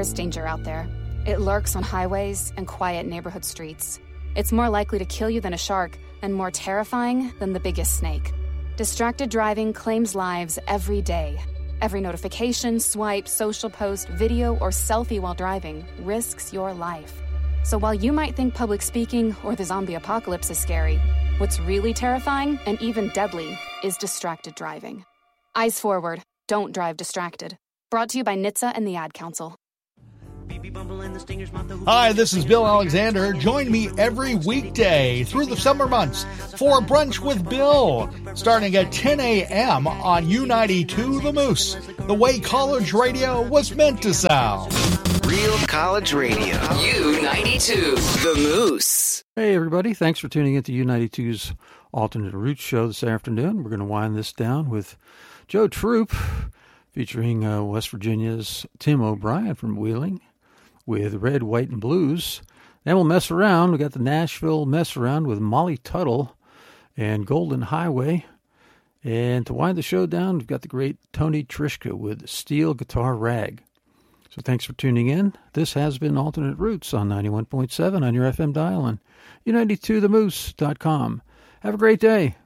is danger out there. It lurks on highways and quiet neighborhood streets. It's more likely to kill you than a shark and more terrifying than the biggest snake. Distracted driving claims lives every day. Every notification, swipe, social post, video, or selfie while driving risks your life. So while you might think public speaking or the zombie apocalypse is scary, what's really terrifying and even deadly is distracted driving. Eyes forward. Don't drive distracted. Brought to you by NHTSA and the Ad Council. Hi, this is Bill Alexander. Join me every weekday through the summer months for Brunch with Bill, starting at 10 a.m. on U92 The Moose, the way college radio was meant to sound. Real college radio. U92 The Moose. Hey, everybody. Thanks for tuning in to U92's Alternate Roots show this afternoon. We're going to wind this down with Joe Troop, featuring West Virginia's Tim O'Brien from Wheeling, with Red, White, and Blues. Then we'll mess around. We got the Nashville Mess Around with Molly Tuttle and Golden Highway. And to wind the show down, we've got the great Tony Trischka with Steel Guitar Rag. So thanks for tuning in. This has been Alternate Roots on 91.7 on your FM dial and U92themoose.com. Have a great day.